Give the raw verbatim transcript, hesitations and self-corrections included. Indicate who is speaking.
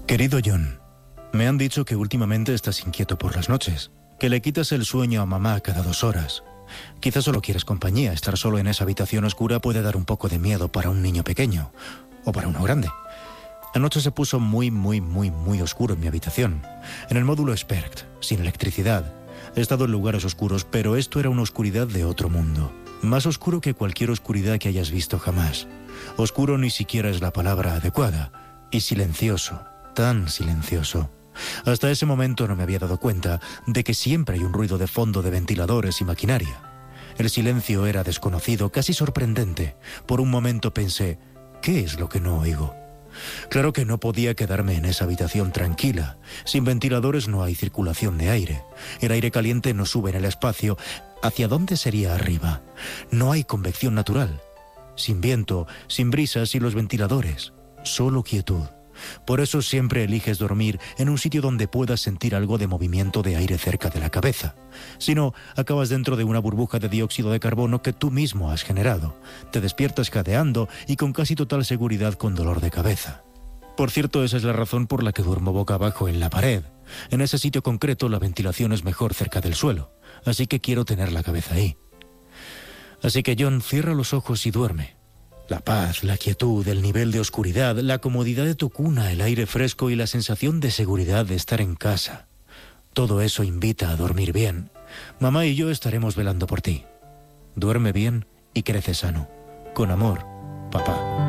Speaker 1: Querido John, me han dicho que últimamente estás inquieto por las noches, que le quitas el sueño a mamá cada dos horas. Quizás solo quieres compañía. Estar solo en esa habitación oscura puede dar un poco de miedo para un niño pequeño, o para uno grande. Anoche se puso muy, muy, muy, muy oscuro en mi habitación, en el módulo Spert, sin electricidad. He estado en lugares oscuros, pero esto era una oscuridad de otro mundo. Más oscuro que cualquier oscuridad que hayas visto jamás. Oscuro ni siquiera es la palabra adecuada. Y silencioso, tan silencioso. Hasta ese momento no me había dado cuenta de que siempre hay un ruido de fondo de ventiladores y maquinaria. El silencio era desconocido, casi sorprendente. Por un momento pensé, ¿qué es lo que no oigo? Claro que no podía quedarme en esa habitación tranquila. Sin ventiladores no hay circulación de aire. El aire caliente no sube en el espacio. ¿Hacia dónde sería arriba? No hay convección natural. Sin viento, sin brisas y los ventiladores. Solo quietud. Por eso siempre eliges dormir en un sitio donde puedas sentir algo de movimiento de aire cerca de la cabeza. Si no, acabas dentro de una burbuja de dióxido de carbono que tú mismo has generado. Te despiertas jadeando y con casi total seguridad con dolor de cabeza. Por cierto, esa es la razón por la que duermo boca abajo en la pared. En ese sitio concreto la ventilación es mejor cerca del suelo, así que quiero tener la cabeza ahí. Así que John, cierra los ojos y duerme. La paz, la quietud, el nivel de oscuridad, la comodidad de tu cuna, el aire fresco y la sensación de seguridad de estar en casa. Todo eso invita a dormir bien. Mamá y yo estaremos velando por ti. Duerme bien y crece sano. Con amor, papá.